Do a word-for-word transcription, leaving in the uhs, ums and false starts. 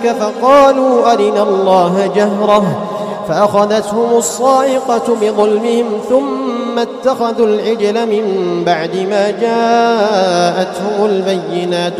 فقالوا أرنا الله جهرة فأخذتهم الصاعقة بظلمهم ثم اتخذوا العجل من بعد ما جاءتهم البينات